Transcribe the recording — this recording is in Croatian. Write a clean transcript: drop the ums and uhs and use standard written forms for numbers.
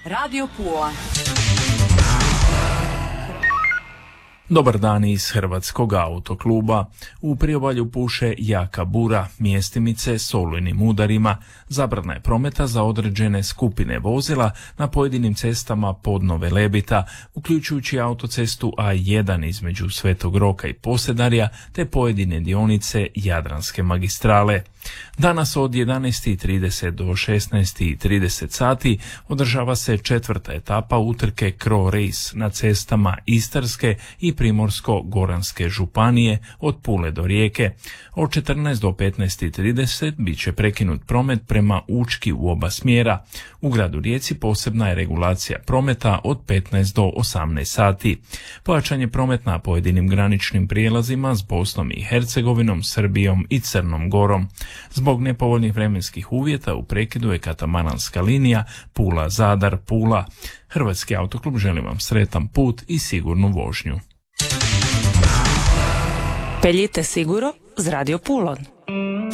Radio Pula. Dobar dan iz Hrvatskog autokluba. U priobalju puše jaka bura, mjestimice s olujnim udarima. Zabrana je prometa za određene skupine vozila na pojedinim cestama Podno Velebita, uključujući autocestu A1 između Svetog Roka i Posedarja, te pojedine dionice Jadranske magistrale. Danas od 11:30 do 16:30 sati održava se četvrta etapa utrke Cro Race na cestama Istarske i Primorsko-goranske županije od Pule do Rijeke. Od 14 do 15:30 bit će prekinut promet prema Učki u oba smjera. U gradu Rijeci posebna je regulacija prometa od 15 do 18 sati. Pojačan je promet na pojedinim graničnim prijelazima s Bosnom i Hercegovinom, Srbijom i Crnom Gorom. Zbog nepovoljnih vremenskih uvjeta u prekidu je katamaranska linija Pula-Zadar-Pula. Hrvatski autoklub želi vam sretan put i sigurnu vožnju. Peljite siguro z Radio Pulon.